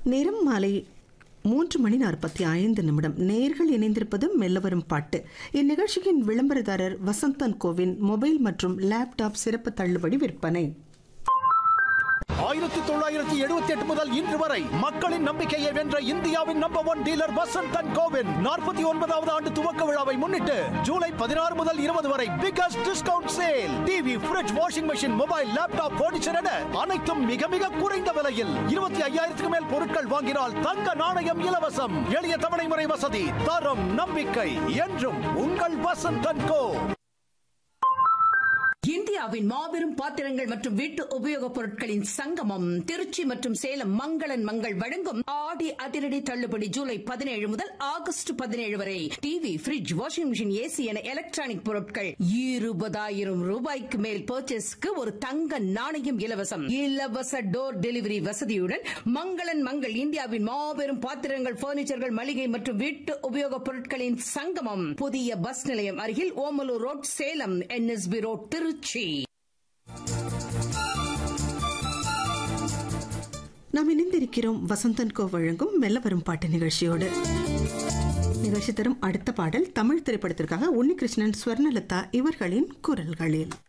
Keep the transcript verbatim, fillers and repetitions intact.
நேரம் மாலை மூன்று மணி நாற்பத்தி ஐந்து நிமிடம். நேர்கள் இணைந்திருப்பது மெல்ல வரும் பாட்டு. இந்நிகழ்ச்சியின் விளம்பரதாரர் வசந்தன் கோவின் மொபைல் மற்றும் லேப்டாப் சிறப்பு தள்ளுபடி விற்பனை. ஆயிரத்தி தொள்ளாயிரத்தி எழுபத்தி எட்டு முதல் இன்று வரை மக்களின் நம்பிக்கையை வென்ற இந்தியாவின் number one dealer Vasanthan CoWIN நாற்பத்தி ஒன்பதாவது ஆண்டு துவக்க விழாவை முன்னிட்டு ஜூலை பதினாறு முதல் இருபது வரை biggest discount sale. TV, fridge, washing machine, mobile, laptop, furniture என அனைத்தும் மிக மிக குறைந்த விலையில். இருபத்தி ஐயாயிரத்துக்கு மேல் பொருட்கள் வாங்கினால் தங்க நாணயம் இலவசம். எளிய தவணை முறை வசதி. தரம், நம்பிக்கை என்றும் உங்கள் வசந்தன் கோ. இந்தியாவின் மாபெரும் பாத்திரங்கள் மற்றும் வீட்டு உபயோகப் பொருட்களின் சங்கமம் திருச்சி மற்றும் சேலம் மங்களன் மங்கள் வழங்கும் ஆடி அதிரடி தள்ளுபடி ஜூலை பதினேழு முதல் ஆகஸ்ட் பதினேழு வரை. TV, fridge, washing machine, AC என எலக்ட்ரானிக் பொருட்கள் இருபதாயிரம் ரூபாய்க்கு மேல் பர்ச்சேஸ்க்கு ஒரு தங்க நாணயம் இலவசம். இலவச டோர் டெலிவரி வசதியுடன் மங்களன் மங்கள் இந்தியாவின் மாபெரும் பாத்திரங்கள், பர்னிச்சர்கள், மளிகை மற்றும் வீட்டு உபயோகப் பொருட்களின் சங்கமம். புதிய பஸ் நிலையம் அருகில் Omalur road, Salem. NSP road, Trichy. நாம் இணைந்திருக்கிறோம் வசந்தன் கோ வழங்கும் மெல்ல வரும் பாட்டு நிகழ்ச்சியோடு. நிகழ்ச்சி தரும் அடுத்த பாடல் தமிழ் திரைப்படத்திற்காக உன்னிகிருஷ்ணன், ஸ்வர்ணலதா இவர்களின் குரல்களில்.